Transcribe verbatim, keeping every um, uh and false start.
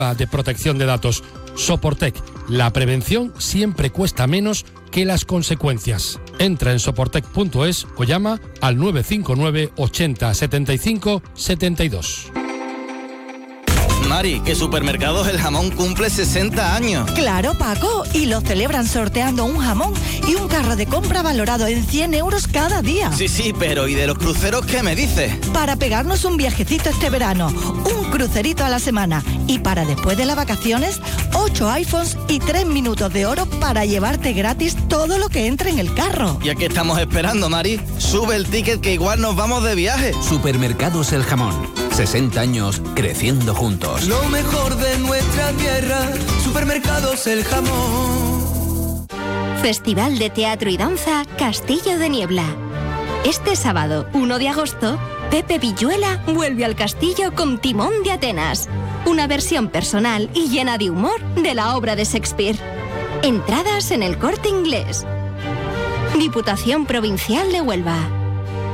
de protección de datos. Soportec, la prevención siempre cuesta menos que las consecuencias. Entra en soportec punto es o llama al nueve cinco nueve ochenta setenta y cinco setenta y dos. Mari, que Supermercados El Jamón cumple sesenta años. Claro, Paco, y lo celebran sorteando un jamón y un carro de compra valorado en cien euros cada día. Sí, sí, pero ¿y de los cruceros qué me dices? Para pegarnos un viajecito este verano, un crucerito a la semana, y para después de las vacaciones, ocho iPhones y tres minutos de oro para llevarte gratis todo lo que entre en el carro. ¿Y a qué estamos esperando, Mari? Sube el ticket que igual nos vamos de viaje. Supermercados El Jamón, sesenta años creciendo juntos. Lo mejor de nuestra tierra, Supermercados El Jamón. Festival de Teatro y Danza Castillo de Niebla. Este sábado, uno de agosto, Pepe Villuela vuelve al castillo con Timón de Atenas, una versión personal y llena de humor de la obra de Shakespeare. Entradas en El Corte Inglés. Diputación Provincial de Huelva.